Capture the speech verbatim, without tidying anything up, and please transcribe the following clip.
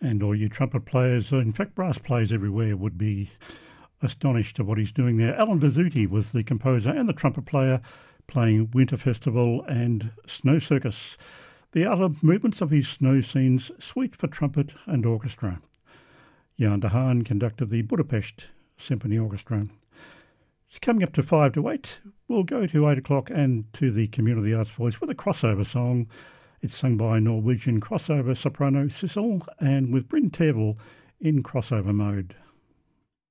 And all you trumpet players, in fact brass players everywhere, would be astonished at what he's doing there. Alan Vizzuti was the composer and the trumpet player, playing Winter Festival and Snow Circus. The other movements of his snow scenes, Suite for Trumpet and Orchestra. Jan de Haan conducted the Budapest Symphony Orchestra. It's coming up to five to eight. We'll go to eight o'clock and to the Community Arts Voice with a crossover song. It's sung by Norwegian crossover soprano Sissel and with Bryn Tervel in crossover mode.